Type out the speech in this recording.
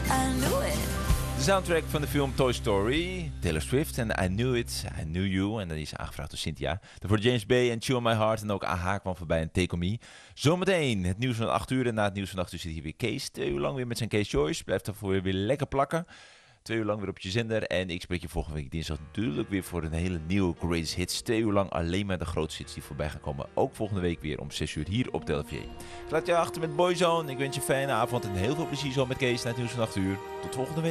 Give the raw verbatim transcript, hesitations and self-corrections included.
I knew it. De soundtrack van de film Toy Story, Taylor Swift en I Knew It, I Knew You. En dat is aangevraagd door Cynthia. Daarvoor James Bay en Chill My Heart. En ook A H kwam voorbij en Take On Me. Zometeen het nieuws van acht uur. En na het nieuws van acht uur zit hier weer Kees. Twee uur lang weer met zijn Kees Choice. Blijft daarvoor weer, weer lekker plakken. Twee uur lang weer op je zender. En ik spreek je volgende week dinsdag natuurlijk weer voor een hele nieuwe Greatest Hits. Twee uur lang alleen maar de grootste hits die voorbij gaan komen. Ook volgende week weer om zes uur hier op Televier. Ik laat je achter met Boyzone. Ik wens je een fijne avond en heel veel plezier zo met Kees na het nieuws van acht uur. Tot volgende week.